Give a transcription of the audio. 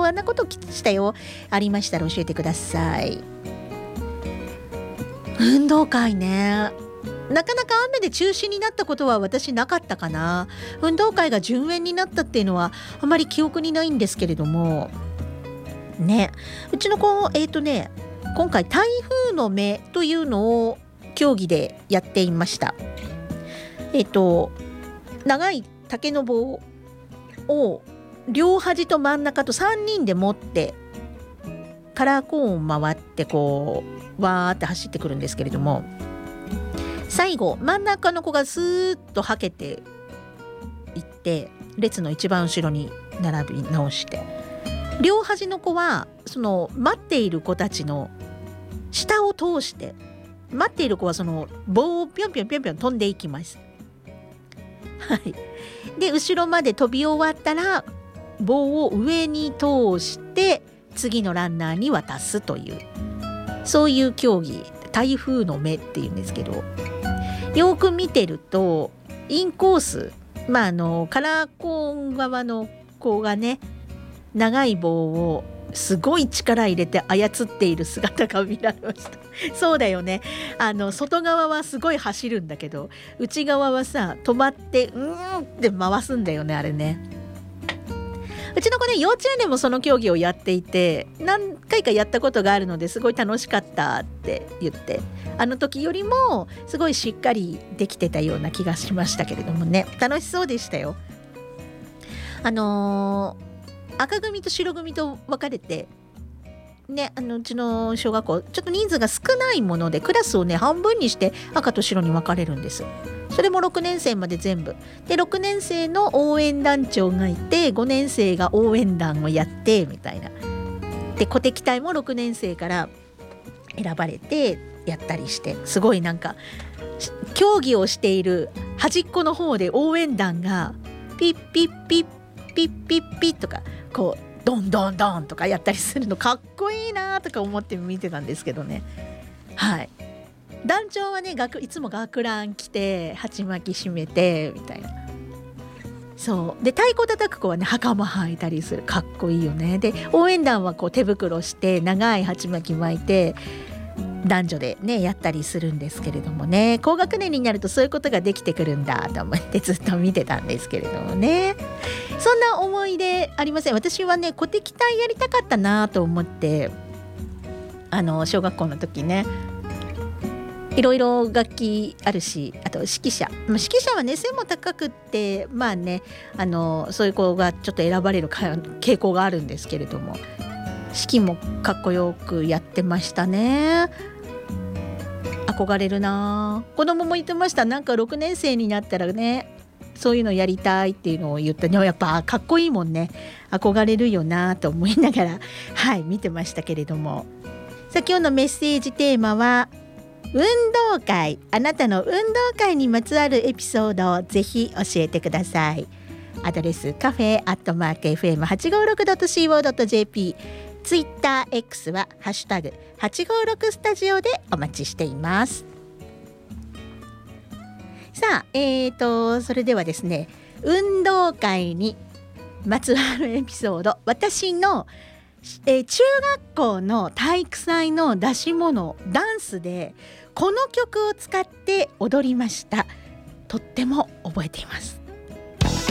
あんなことしたよ、ありましたら教えてください。運動会ね、なかなか雨で中止になったことは私なかったかな。運動会が順延になったっていうのはあまり記憶にないんですけれどもね、うちの子今回台風の目というのを競技でやっていました。長い竹の棒を両端と真ん中と3人で持ってカラーコーンを回ってこうわーって走ってくるんですけれども、最後真ん中の子がスーッとはけていって列の一番後ろに並び直して、両端の子はその待っている子たちの下を通して、待っている子はその棒をぴょんぴょんぴょんぴょん飛んでいきます。はい。で後ろまで飛び終わったら棒を上に通して次のランナーに渡すという、そういう競技、台風の目っていうんですけど、よく見てるとインコース、カラーコーン側の子がね、長い棒をすごい力入れて操っている姿が見られました。そうだよね、外側はすごい走るんだけど内側はさ止まってって回すんだよね、あれね。うちの子ね、幼稚園でもその競技をやっていて何回かやったことがあるのですごい楽しかったって言って、あの時よりもすごいしっかりできてたような気がしましたけれどもね、楽しそうでしたよ。赤組と白組と分かれてね、うちの小学校ちょっと人数が少ないものでクラスをね半分にして赤と白に分かれるんです。それも6年生まで全部で、6年生の応援団長がいて5年生が応援団をやってみたいなで、鼓笛隊も6年生から選ばれてやったりして、すごいなんか競技をしている端っこの方で応援団がピッピッピッピッピッピッとかこうドンドンドンとかやったりするのかっこいいなとか思って見てたんですけどね。はい。団長はねいつも学ラン着て鉢巻き締めてみたいな、そうで太鼓叩く子はね袴履いたりする、かっこいいよね。で応援団はこう手袋して長い鉢巻き巻いて男女でねやったりするんですけれどもね、高学年になるとそういうことができてくるんだと思ってずっと見てたんですけれどもね。そんな思い出ありません。私はね鼓笛隊やりたかったなと思って、小学校の時ねいろいろ楽器あるし、あと指揮者はね背も高くってそういう子がちょっと選ばれる傾向があるんですけれども、指揮もかっこよくやってましたね。憧れるな。子供も言ってました。なんか6年生になったらねそういうのやりたいっていうのを言ったね。やっぱかっこいいもんね、憧れるよなと思いながら見てましたけれども、さあ今日のメッセージテーマは運動会。あなたの運動会にまつわるエピソードをぜひ教えてください。アドレスカフェ@fm856.co.jp、 ツイッター X はハッシュタグ856スタジオでお待ちしています。さあそれではですね、運動会にまつわるエピソード、私の中学校の体育祭の出し物ダンスでこの曲を使って踊りました。とっても覚えています。